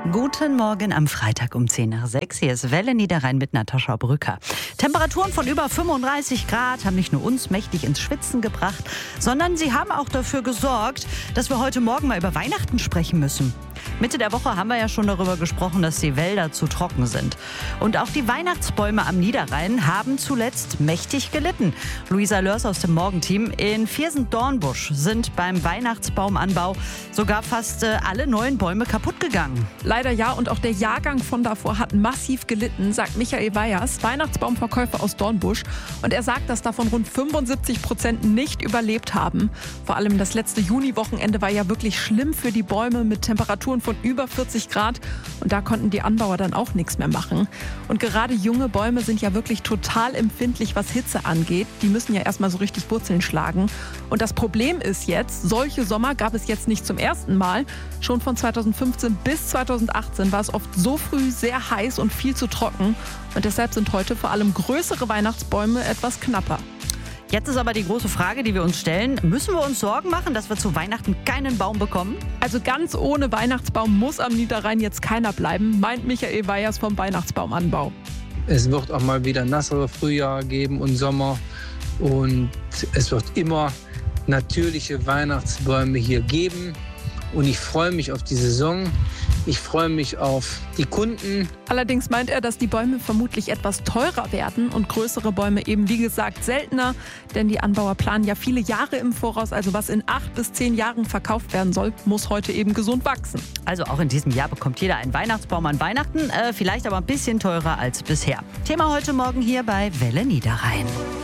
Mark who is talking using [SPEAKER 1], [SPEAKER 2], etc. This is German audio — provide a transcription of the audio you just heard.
[SPEAKER 1] Guten Morgen am Freitag um 10 nach 6. Hier ist Welle Niederrhein mit Natascha Brücker. Temperaturen von über 35 Grad haben nicht nur uns mächtig ins Schwitzen gebracht, sondern sie haben auch dafür gesorgt, dass wir heute Morgen mal über Weihnachten sprechen müssen. Mitte der Woche haben wir ja schon darüber gesprochen, dass die Wälder zu trocken sind. Und auch die Weihnachtsbäume am Niederrhein haben zuletzt mächtig gelitten. Luisa Lörs aus dem Morgenteam. In Viersen-Dornbusch sind beim Weihnachtsbaumanbau sogar fast alle neuen Bäume kaputt gegangen.
[SPEAKER 2] Leider ja, und auch der Jahrgang von davor hat massiv gelitten, sagt Michael Weyers, Weihnachtsbaumverkäufer aus Dornbusch. Und er sagt, dass davon rund 75% nicht überlebt haben. Vor allem das letzte Juniwochenende war ja wirklich schlimm für die Bäume mit Temperaturen von über 40 Grad. Und da konnten die Anbauer dann auch nichts mehr machen. Und gerade junge Bäume sind ja wirklich total empfindlich, was Hitze angeht. Die müssen ja erstmal so richtig Wurzeln schlagen. Und das Problem ist jetzt, solche Sommer gab es jetzt nicht zum ersten Mal. Schon von 2015 bis 2018 war es oft so früh sehr heiß und viel zu trocken. Und deshalb sind heute vor allem größere Weihnachtsbäume etwas knapper.
[SPEAKER 1] Jetzt ist aber die große Frage, die wir uns stellen. Müssen wir uns Sorgen machen, dass wir zu Weihnachten keinen Baum bekommen?
[SPEAKER 2] Also ganz ohne Weihnachtsbaum muss am Niederrhein jetzt keiner bleiben, meint Michael Weyers vom Weihnachtsbaumanbau.
[SPEAKER 3] Es wird auch mal wieder nassere Frühjahr geben und Sommer. Und es wird immer natürliche Weihnachtsbäume hier geben. Und ich freue mich auf die Saison. Ich freue mich auf die Kunden.
[SPEAKER 2] Allerdings meint er, dass die Bäume vermutlich etwas teurer werden und größere Bäume eben, wie gesagt, seltener. Denn die Anbauer planen ja viele Jahre im Voraus. Also was in 8 bis 10 Jahren verkauft werden soll, muss heute eben gesund wachsen.
[SPEAKER 1] Also auch in diesem Jahr bekommt jeder einen Weihnachtsbaum an Weihnachten. Vielleicht aber ein bisschen teurer als bisher. Thema heute Morgen hier bei Welle Niederrhein.